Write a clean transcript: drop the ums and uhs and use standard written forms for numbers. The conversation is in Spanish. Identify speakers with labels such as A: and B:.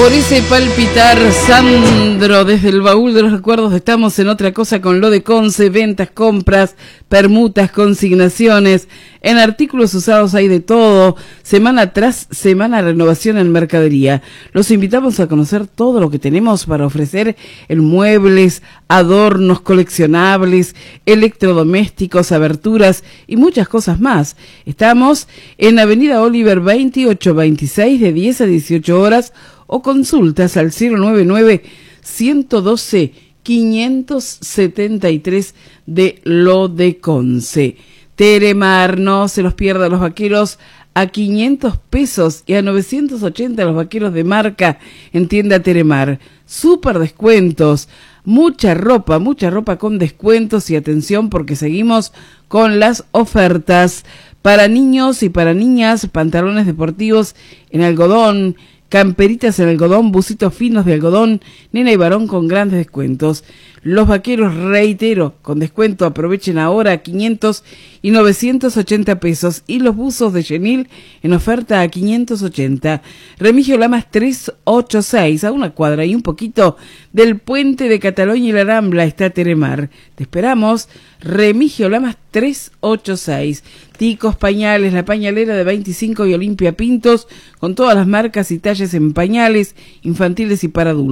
A: Por ese palpitar, Sandro, desde el baúl de los recuerdos estamos en otra cosa con lo de Conce, ventas, compras, permutas, consignaciones. En artículos usados hay de todo, semana tras semana renovación en mercadería. Los invitamos a conocer todo lo que tenemos para ofrecer en muebles, adornos, coleccionables, electrodomésticos, aberturas y muchas cosas más. Estamos en Avenida Oliver 2826 de 10 a 18 horas o consultas al 099-112-573 de lo de Conce. Teremar, no se los pierda, los vaqueros a 500 pesos y a 980 los vaqueros de marca en tienda Teremar. Súper descuentos, mucha ropa con descuentos y atención porque seguimos con las ofertas para niños y para niñas, pantalones deportivos en algodón, camperitas en algodón, bucitos finos de algodón, nena y varón con grandes descuentos. Los vaqueros, reitero, con descuento, aprovechen ahora 500 y 980 pesos. Y los buzos de chenil en oferta a 580. Remigio Lamas 386, a una cuadra y un poquito del puente de Cataluña y la Rambla está Teremar. Te esperamos, Remigio Lamas 386. Ticos, pañales, la pañalera de 25 y Olimpia Pintos, con todas las marcas y talles en pañales infantiles y para adultos.